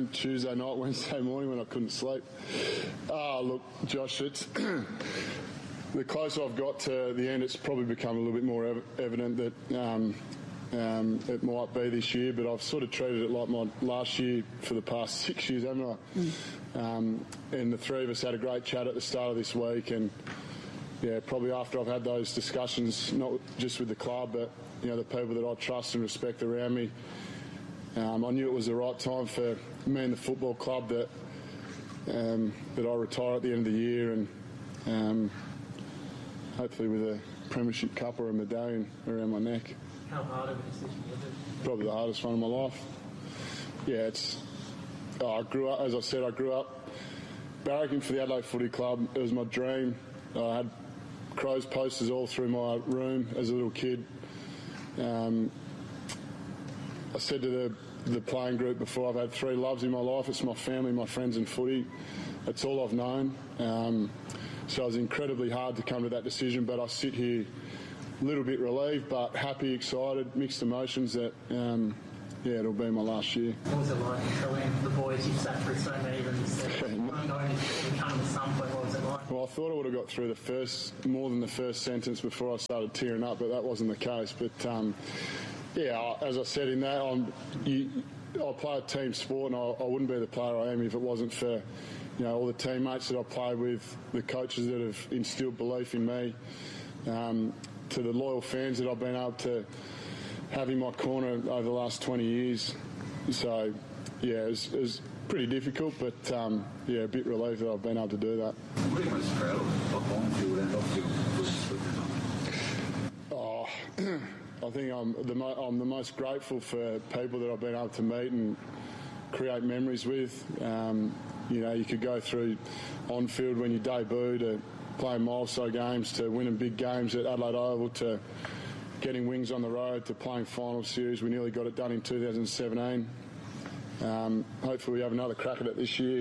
home Tuesday night, Wednesday morning when I couldn't sleep. Look, Josh, it's the closer I've got to the end, it's probably become a little bit more evident that it might be this year, but I've sort of treated it like my last year for the past 6 years, haven't I? And the three of us had a great chat at the start of this week, and yeah, probably after I've had those discussions, not just with the club, but the people that I trust and respect around me, I knew it was the right time for me and the football club that I retire at the end of the year, and hopefully with a premiership cup or a medallion around my neck. How hard of a decision was it? Probably the hardest one of my life. Yeah, I grew up, as I said, barracking for the Adelaide Footy Club. It was my dream. I had Crows posters all through my room as a little kid. I said to the playing group before, I've had three loves in my life. It's my family, my friends and footy. That's all I've known. So it was incredibly hard to come to that decision, but I sit here a little bit relieved, but happy, excited, mixed emotions that, it'll be my last year. What was it like telling the boys you've sat through so many of them and said, I'm going to become to some point? What was it like? Well, I thought I would have got through more than the first sentence before I started tearing up, but that wasn't the case. But, as I said in that, I play a team sport, and I wouldn't be the player I am if it wasn't for all the teammates that I played with, the coaches that have instilled belief in me, to the loyal fans that I've been able to have in my corner over the last 20 years. So, it was pretty difficult, but, a bit relieved that I've been able to do that. What are you most proud of on-field and off-field? I think I'm the most grateful for people that I've been able to meet and create memories with. You could go through on-field when you debut to playing milestone games, to winning big games at Adelaide Oval, to getting wings on the road, to playing final series. We nearly got it done in 2017. Hopefully we have another crack at it this year.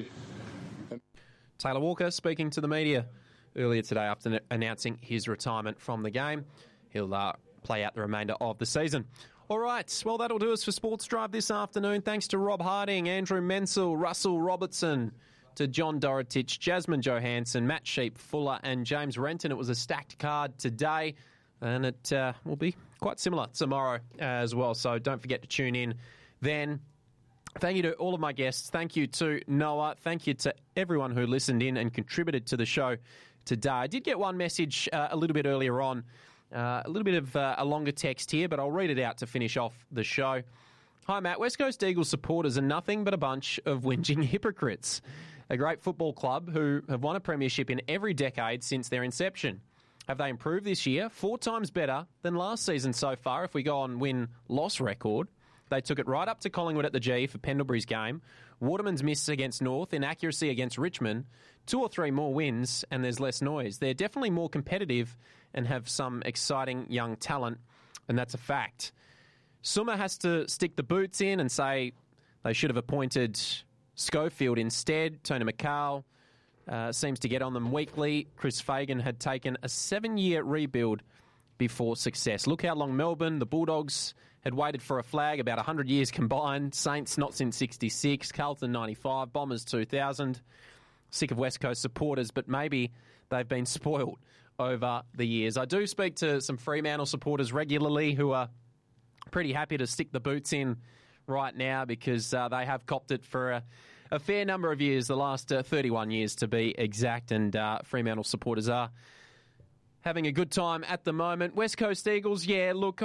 Taylor Walker speaking to the media earlier today after announcing his retirement from the game. He'll play out the remainder of the season. All right, well, that'll do us for Sports Drive this afternoon. Thanks to Rob Harding, Andrew Menzel, Russell Robertson, to John Dorotich, Jasmine Johansson, Matt Sheep, Fuller and James Renton. It was a stacked card today, and it will be quite similar tomorrow as well, so don't forget to tune in then. Thank you to all of my guests. Thank you to Noah. Thank you to everyone who listened in and contributed to the show today. I did get one message a little bit earlier on, a little bit of a longer text here, but I'll read it out to finish off the show. Hi, Matt. West Coast Eagles supporters are nothing but a bunch of whinging hypocrites. A great football club who have won a premiership in every decade since their inception. Have they improved this year? 4 times better than last season so far if we go on win-loss record. They took it right up to Collingwood at the G for Pendlebury's game. Waterman's miss against North, inaccuracy against Richmond. 2 or 3 more wins and there's less noise. They're definitely more competitive and have some exciting young talent, and that's a fact. Summer has to stick the boots in and say they should have appointed Schofield instead. Tony McCall seems to get on them weekly. Chris Fagan had taken a 7-year rebuild before success. Look how long Melbourne, the Bulldogs, had waited for a flag, about 100 years combined. Saints not since 66, Carlton 95, Bombers 2000. Sick of West Coast supporters, but maybe they've been spoiled over the years. I do speak to some Fremantle supporters regularly who are pretty happy to stick the boots in right now because they have copped it for a fair number of years, the last 31 years to be exact, and Fremantle supporters are having a good time at the moment. West Coast Eagles, look,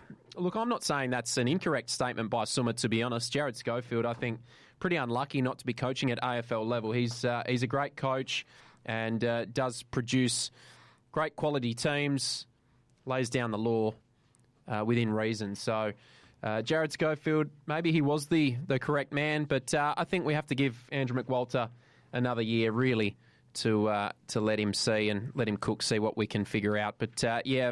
I'm not saying that's an incorrect statement by Summer, to be honest. Jared Schofield, I think, pretty unlucky not to be coaching at AFL level. He's a great coach and does produce great quality teams, lays down the law within reason. So Jared Schofield, maybe he was the correct man, but I think we have to give Andrew McWalter another year, really, to let him see and let him cook, see what we can figure out. But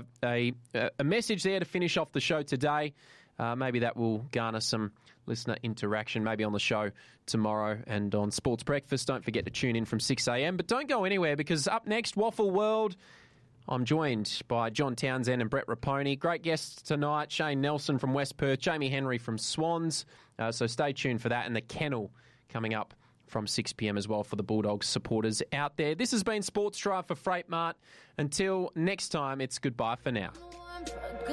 a message there to finish off the show today. Maybe that will garner some listener interaction, maybe on the show tomorrow and on Sports Breakfast. Don't forget to tune in from 6 a.m. But don't go anywhere, because up next, Waffle World, I'm joined by John Townsend and Brett Raponi. Great guests tonight, Shane Nelson from West Perth, Jamie Henry from Swans. So stay tuned for that, and the Kennel coming up from 6 p.m. as well for the Bulldogs supporters out there. This has been Sports Drive for Freight Mart. Until next time, it's goodbye for now.